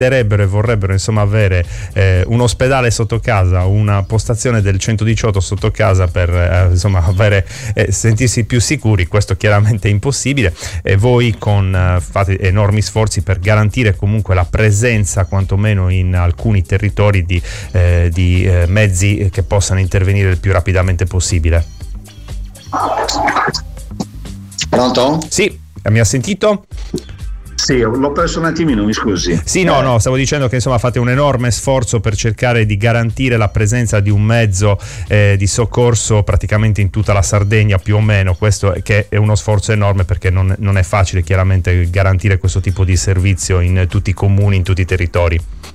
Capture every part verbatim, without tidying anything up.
e vorrebbero insomma avere eh, un ospedale sotto casa, una postazione del centodiciotto sotto casa per eh, insomma avere, eh, sentirsi più sicuri, questo chiaramente è impossibile, e voi con eh, fate enormi sforzi per garantire comunque la presenza quantomeno in alcuni territori di, eh, di eh, mezzi che possano intervenire il più rapidamente possibile. Pronto? Sì, mi ha sentito? Sì, l'ho perso un attimino, mi scusi. Sì, no, no, stavo dicendo che insomma fate un enorme sforzo per cercare di garantire la presenza di un mezzo eh, di soccorso praticamente in tutta la Sardegna più o meno. Questo è, che è uno sforzo enorme, perché non, non è facile chiaramente garantire questo tipo di servizio in tutti i comuni, in tutti i territori.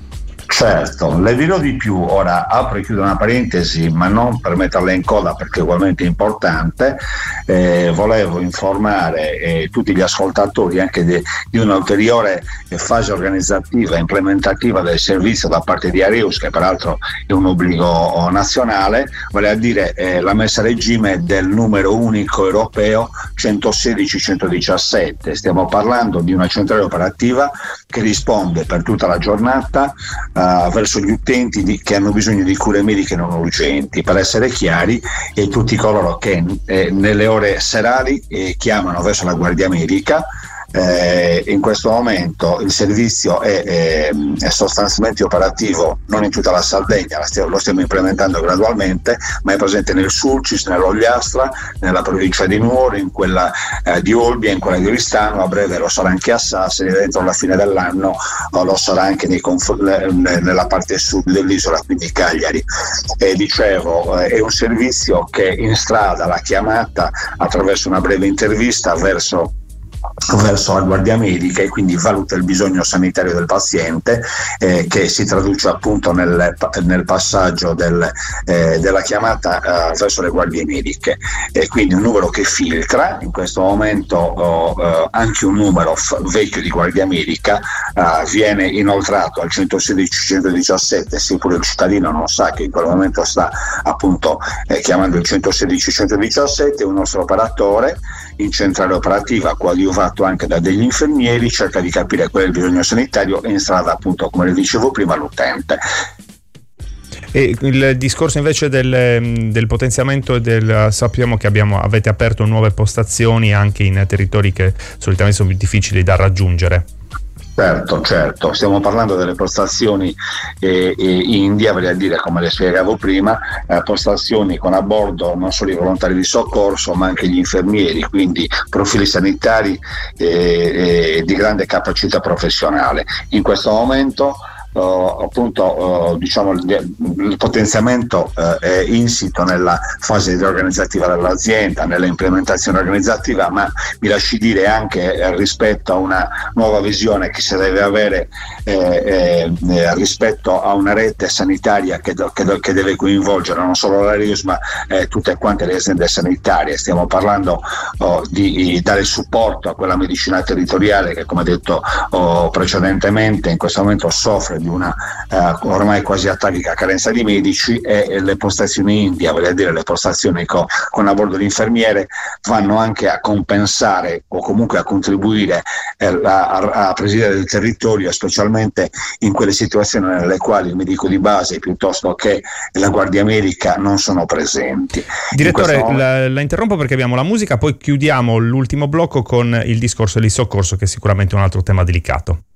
Certo, le dirò di più. Ora apro e chiudo una parentesi, ma non per metterla in coda, perché è ugualmente importante. Eh, volevo informare eh, tutti gli ascoltatori anche de, di un'ulteriore eh, fase organizzativa e implementativa del servizio da parte di Areus, che peraltro è un obbligo nazionale, vale a dire eh, la messa a regime del numero unico europeo centosedici centodiciassette. Stiamo parlando di una centrale operativa che risponde per tutta la giornata Uh, verso gli utenti di, che hanno bisogno di cure mediche non urgenti. Per essere chiari, e tutti coloro che eh, nelle ore serali eh, chiamano verso la Guardia Medica. Eh, in questo momento il servizio è, è, è sostanzialmente operativo non in tutta la Sardegna, la stiamo, lo stiamo implementando gradualmente, ma è presente nel Sulcis, nell'Ogliastra, nella provincia di Nuoro, in quella eh, di Olbia, in quella di Oristano. A breve lo sarà anche a Sassari, e dentro la fine dell'anno oh, lo sarà anche nei conf- nella parte sud dell'isola, quindi Cagliari. E dicevo, eh, è un servizio che in strada la chiamata attraverso una breve intervista verso verso la Guardia Medica, e quindi valuta il bisogno sanitario del paziente, eh, che si traduce appunto nel, nel passaggio del, eh, della chiamata eh, verso le guardie mediche, e quindi un numero che filtra. In questo momento oh, eh, anche un numero f- vecchio di Guardia Medica eh, viene inoltrato al centosedici centodiciassette, se pure il cittadino non sa che in quel momento sta appunto eh, chiamando il centosedici centodiciassette. Un nostro operatore in centrale operativa, coadiuvato anche da degli infermieri, cerca di capire qual è il bisogno sanitario e in strada appunto, come le dicevo prima, l'utente. E il discorso invece del, del potenziamento del, sappiamo che abbiamo, avete aperto nuove postazioni anche in territori che solitamente sono più difficili da raggiungere. Certo, certo, stiamo parlando delle postazioni eh, eh, India, vale a dire, come le spiegavo prima, eh, postazioni con a bordo non solo i volontari di soccorso ma anche gli infermieri, quindi profili sanitari eh, eh, di grande capacità professionale. In questo momento Uh, appunto uh, diciamo il, il potenziamento uh, è insito nella fase organizzativa dell'azienda, nella implementazione organizzativa, ma mi lasci dire anche eh, rispetto a una nuova visione che si deve avere eh, eh, rispetto a una rete sanitaria che, do, che, do, che deve coinvolgere non solo l'Areus ma eh, tutte quante le aziende sanitarie. Stiamo parlando oh, di, di dare supporto a quella medicina territoriale che, come detto oh, precedentemente, in questo momento soffre di una uh, ormai quasi atavica carenza di medici, e, e le postazioni India, vale a dire le postazioni co, con a bordo l'infermiere, vanno anche a compensare o comunque a contribuire eh, a, a, a presidiare il territorio, specialmente in quelle situazioni nelle quali il medico di base piuttosto che la Guardia Medica non sono presenti. Direttore, questo... la, la interrompo perché abbiamo la musica, poi chiudiamo l'ultimo blocco con il discorso del soccorso, che è sicuramente un altro tema delicato.